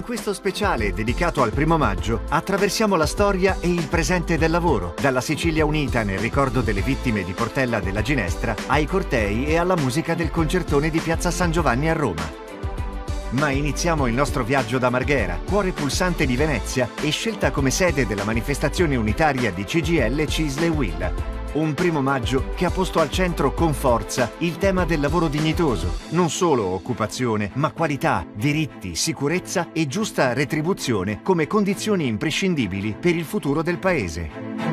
questo speciale dedicato al 1° maggio attraversiamo la storia e il presente del lavoro, dalla Sicilia unita nel ricordo delle vittime di Portella della Ginestra ai cortei e alla musica del concertone di Piazza San Giovanni a Roma. Ma iniziamo il nostro viaggio da Marghera, cuore pulsante di Venezia e scelta come sede della manifestazione unitaria di CGIL, CISL e UIL. Un 1° maggio che ha posto al centro con forza il tema del lavoro dignitoso, non solo occupazione, ma qualità, diritti, sicurezza e giusta retribuzione come condizioni imprescindibili per il futuro del Paese.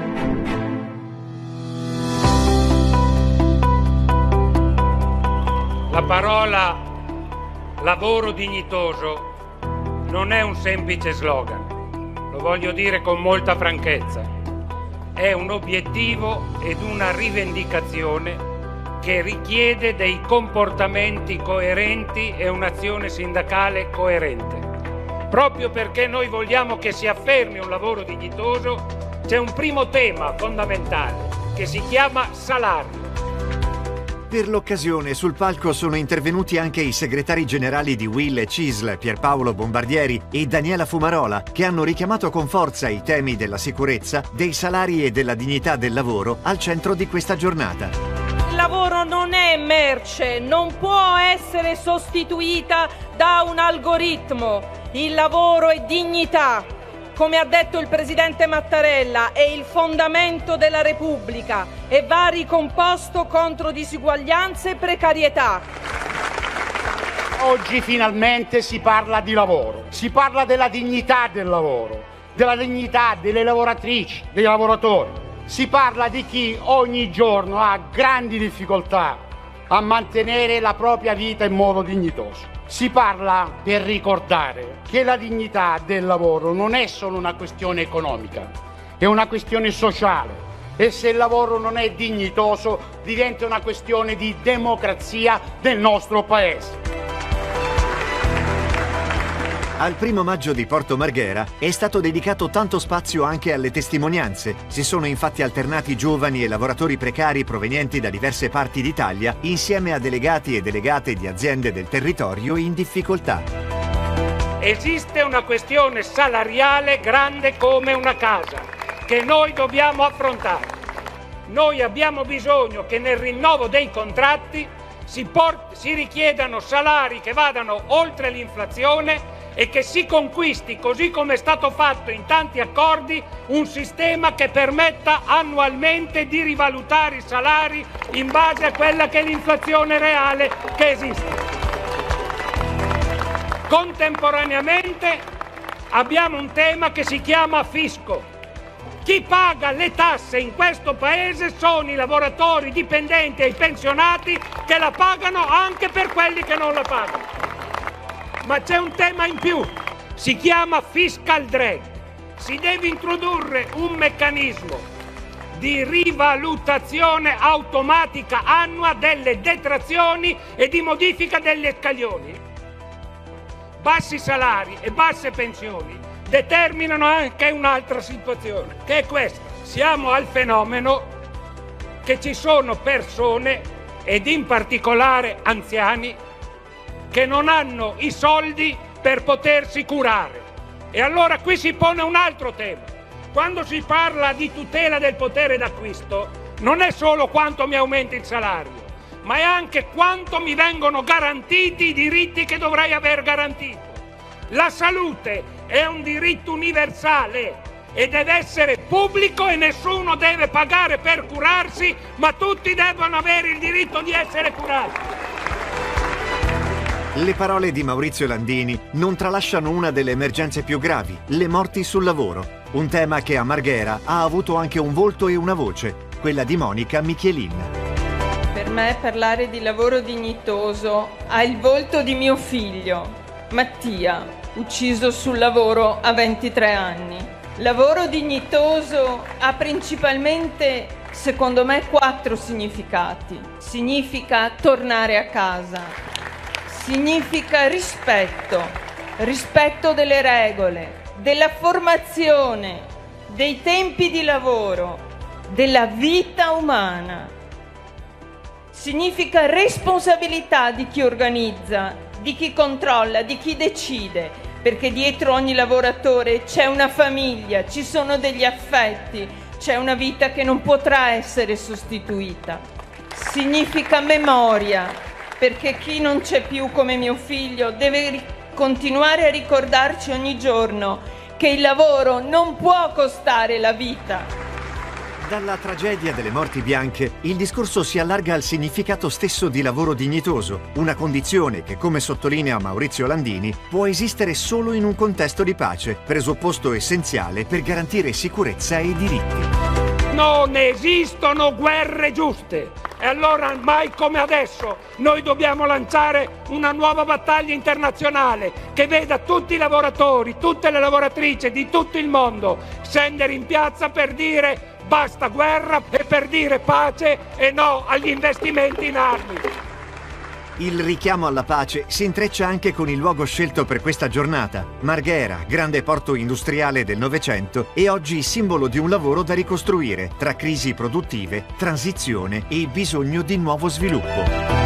La parola lavoro dignitoso non è un semplice slogan, lo voglio dire con molta franchezza. È un obiettivo ed una rivendicazione che richiede dei comportamenti coerenti e un'azione sindacale coerente. Proprio perché noi vogliamo che si affermi un lavoro dignitoso, c'è un primo tema fondamentale che si chiama salario. Per l'occasione sul palco sono intervenuti anche i segretari generali di UIL e CISL, Pierpaolo Bombardieri e Daniela Fumarola, che hanno richiamato con forza i temi della sicurezza, dei salari e della dignità del lavoro al centro di questa giornata. Il lavoro non è merce, non può essere sostituita da un algoritmo. Il lavoro è dignità. Come ha detto il Presidente Mattarella, è il fondamento della Repubblica e va ricomposto contro disuguaglianze e precarietà. Oggi finalmente si parla di lavoro, si parla della dignità del lavoro, della dignità delle lavoratrici, dei lavoratori. Si parla di chi ogni giorno ha grandi difficoltà a mantenere la propria vita in modo dignitoso. Si parla per ricordare che la dignità del lavoro non è solo una questione economica, è una questione sociale e se il lavoro non è dignitoso diventa una questione di democrazia del nostro Paese. Al 1° maggio di Porto Marghera è stato dedicato tanto spazio anche alle testimonianze. Si sono infatti alternati giovani e lavoratori precari provenienti da diverse parti d'Italia insieme a delegati e delegate di aziende del territorio in difficoltà. Esiste una questione salariale grande come una casa che noi dobbiamo affrontare. Noi abbiamo bisogno che nel rinnovo dei contratti si richiedano salari che vadano oltre l'inflazione e che si conquisti, così come è stato fatto in tanti accordi, un sistema che permetta annualmente di rivalutare i salari in base a quella che è l'inflazione reale che esiste. Contemporaneamente abbiamo un tema che si chiama fisco. Chi paga le tasse in questo Paese sono i lavoratori dipendenti e i pensionati che la pagano anche per quelli che non la pagano. Ma c'è un tema in più, si chiama fiscal drag. Si deve introdurre un meccanismo di rivalutazione automatica annua delle detrazioni e di modifica degli scaglioni. Bassi salari e basse pensioni determinano anche un'altra situazione, che è questa. Siamo al fenomeno che ci sono persone, ed in particolare anziani, che non hanno i soldi per potersi curare. E allora qui si pone un altro tema. Quando si parla di tutela del potere d'acquisto, non è solo quanto mi aumenta il salario, ma è anche quanto mi vengono garantiti i diritti che dovrei aver garantito. La salute è un diritto universale e deve essere pubblico e nessuno deve pagare per curarsi, ma tutti devono avere il diritto di essere curati. Le parole di Maurizio Landini non tralasciano una delle emergenze più gravi, le morti sul lavoro. Un tema che a Marghera ha avuto anche un volto e una voce, quella di Monica Michelin. Per me parlare di lavoro dignitoso ha il volto di mio figlio, Mattia, ucciso sul lavoro a 23 anni. Lavoro dignitoso ha principalmente, secondo me, 4 significati. Significa tornare a casa. Significa rispetto delle regole, della formazione, dei tempi di lavoro, della vita umana. Significa responsabilità di chi organizza, di chi controlla, di chi decide, perché dietro ogni lavoratore c'è una famiglia, ci sono degli affetti, c'è una vita che non potrà essere sostituita. Significa memoria, perché chi non c'è più come mio figlio deve continuare a ricordarci ogni giorno che il lavoro non può costare la vita. Dalla tragedia delle morti bianche, il discorso si allarga al significato stesso di lavoro dignitoso, una condizione che, come sottolinea Maurizio Landini, può esistere solo in un contesto di pace, presupposto essenziale per garantire sicurezza e diritti. Non esistono guerre giuste e allora mai come adesso noi dobbiamo lanciare una nuova battaglia internazionale che veda tutti i lavoratori, tutte le lavoratrici di tutto il mondo scendere in piazza per dire basta guerra e per dire pace e no agli investimenti in armi. Il richiamo alla pace si intreccia anche con il luogo scelto per questa giornata, Marghera, grande porto industriale del Novecento e oggi simbolo di un lavoro da ricostruire tra crisi produttive, transizione e bisogno di nuovo sviluppo.